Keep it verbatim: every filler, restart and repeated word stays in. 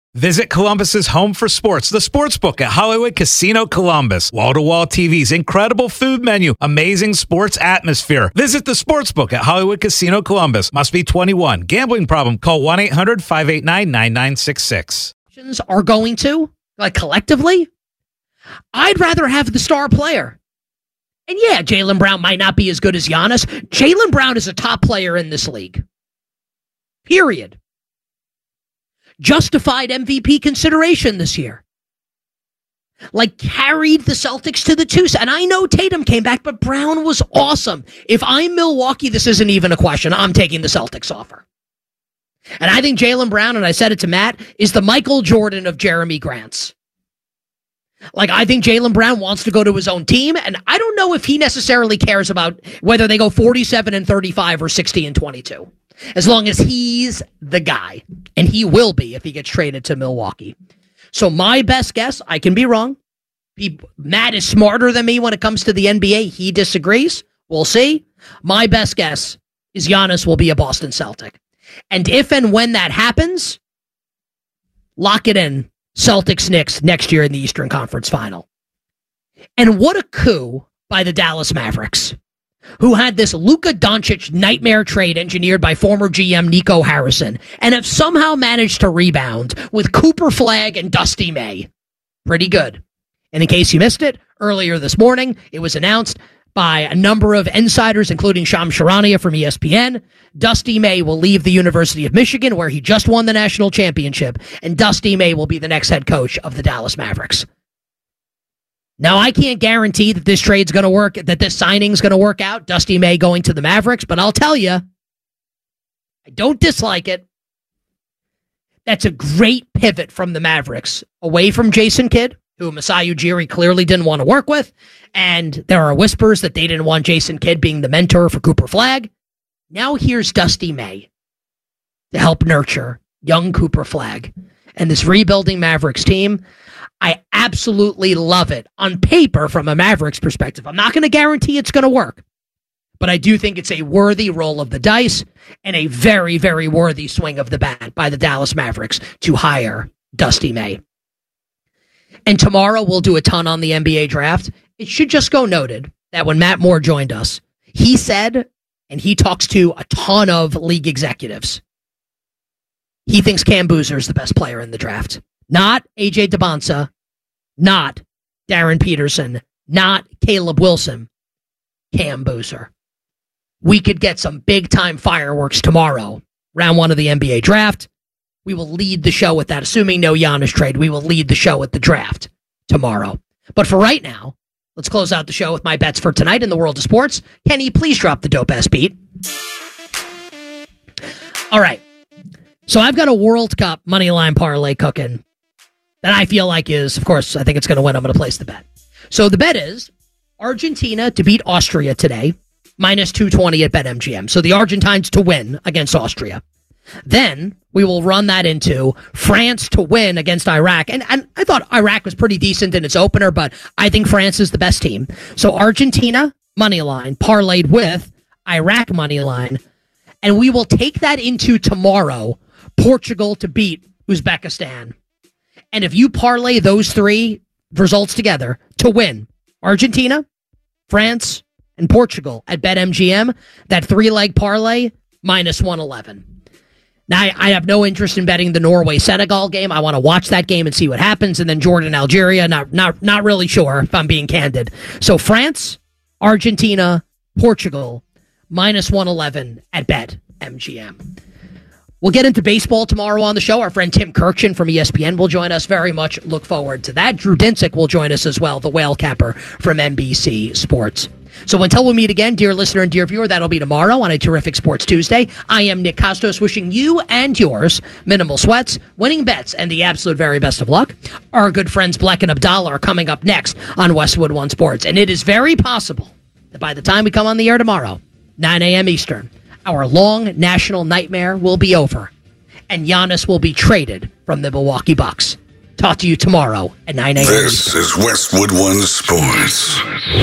Visit Columbus's home for sports, the Sportsbook at Hollywood Casino Columbus. Wall-to-wall T Vs, incredible food menu, amazing sports atmosphere. Visit the Sportsbook at Hollywood Casino Columbus. Must be twenty-one. Gambling problem? Call one eight hundred five eight nine nine nine six six. Are going to, like collectively, I'd rather have the star player. And yeah, Jaylen Brown might not be as good as Giannis. Jaylen Brown is a top player in this league. Period. Justified M V P consideration this year. Like carried the Celtics to the two. And I know Tatum came back, but Brown was awesome. If I'm Milwaukee, this isn't even a question. I'm taking the Celtics offer. And I think Jaylen Brown, and I said it to Matt, is the Michael Jordan of Jeremy Grant's. Like, I think Jaylen Brown wants to go to his own team, and I don't know if he necessarily cares about whether they go forty-seven and thirty-five or sixty and twenty-two. As long as he's the guy, and he will be if he gets traded to Milwaukee. So my best guess, I can be wrong. He, Matt is smarter than me when it comes to the N B A. He disagrees. We'll see. My best guess is Giannis will be a Boston Celtic. And if and when that happens, lock it in. Celtics-Knicks next year in the Eastern Conference Final. And what a coup by the Dallas Mavericks, who had this Luka Doncic nightmare trade engineered by former G M Nico Harrison, and have somehow managed to rebound with Cooper Flagg and Dusty May. Pretty good. And in case you missed it, earlier this morning, it was announced by a number of insiders, including Shams Charania from E S P N. Dusty May will leave the University of Michigan, where he just won the national championship, and Dusty May will be the next head coach of the Dallas Mavericks. Now, I can't guarantee that this trade's going to work, that this signing's going to work out, Dusty May going to the Mavericks, but I'll tell you, I don't dislike it. That's a great pivot from the Mavericks, away from Jason Kidd, who Masai Ujiri clearly didn't want to work with, and there are whispers that they didn't want Jason Kidd being the mentor for Cooper Flagg. Now here's Dusty May to help nurture young Cooper Flagg and this rebuilding Mavericks team. I absolutely love it on paper from a Mavericks perspective. I'm not going to guarantee it's going to work, but I do think it's a worthy roll of the dice and a very, very worthy swing of the bat by the Dallas Mavericks to hire Dusty May. And tomorrow we'll do a ton on the N B A draft. It should just go noted that when Matt Moore joined us, he said, and he talks to a ton of league executives, he thinks Cam Boozer is the best player in the draft. Not A J DeBonsa, not Darren Peterson, not Caleb Wilson, Cam Boozer. We could get some big-time fireworks tomorrow, round one of the N B A draft. We will lead the show with that. Assuming no Giannis trade, we will lead the show with the draft tomorrow. But for right now, let's close out the show with my bets for tonight in the world of sports. Kenny, please drop the dope-ass beat. All right. So I've got a World Cup money line parlay cooking that I feel like is, of course, I think it's going to win. I'm going to place the bet. So the bet is Argentina to beat Austria today, minus two twenty at BetMGM. So the Argentines to win against Austria. Then we will run that into France to win against Iraq. And, and I thought Iraq was pretty decent in its opener, but I think France is the best team. So Argentina, money line, parlayed with Iraq money line. And we will take that into tomorrow, Portugal to beat Uzbekistan. And if you parlay those three results together to win, Argentina, France, and Portugal at BetMGM, that three-leg parlay, minus one eleven. Now, I, I have no interest in betting the Norway-Senegal game. I want to watch that game and see what happens. And then Jordan-Algeria, not, not, not really sure if I'm being candid. So France, Argentina, Portugal, minus one eleven at BetMGM. We'll get into baseball tomorrow on the show. Our friend Tim Kirkchin from E S P N will join us. Very much look forward to that. Drew Dinsick will join us as well, the whale capper from N B C Sports. So until we meet again, dear listener and dear viewer, that'll be tomorrow on a terrific Sports Tuesday. I am Nick Costos, wishing you and yours minimal sweats, winning bets, and the absolute very best of luck. Our good friends Bleck and Abdallah are coming up next on Westwood One Sports. And it is very possible that by the time we come on the air tomorrow, nine a.m. Eastern, our long national nightmare will be over, and Giannis will be traded from the Milwaukee Bucks. Talk to you tomorrow at nine a.m. This is Westwood One Sports.